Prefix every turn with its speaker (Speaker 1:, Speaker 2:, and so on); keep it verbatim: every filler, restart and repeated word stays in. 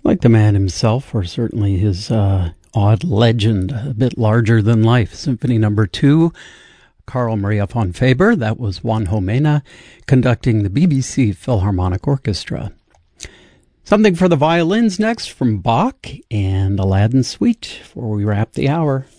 Speaker 1: Like the man himself, or certainly his uh, odd legend, a bit larger than life. Symphony Number Two, Carl Maria von Faber. That was Juan Jomena conducting the B B C Philharmonic Orchestra. Something for the violins next from Bach and Aladdin Suite before we wrap the hour.